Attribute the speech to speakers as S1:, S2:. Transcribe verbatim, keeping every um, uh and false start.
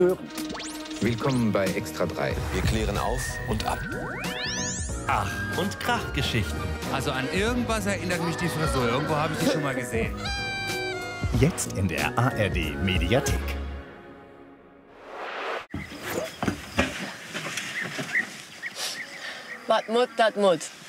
S1: hören. Willkommen bei Extra drei.
S2: Wir klären auf und ab.
S3: Ach, und Krachgeschichten.
S4: Also an irgendwas erinnert mich die Frisur. Irgendwo habe ich die schon mal gesehen.
S5: Jetzt in der A R D Mediathek.
S6: Was Mut, dat Mut.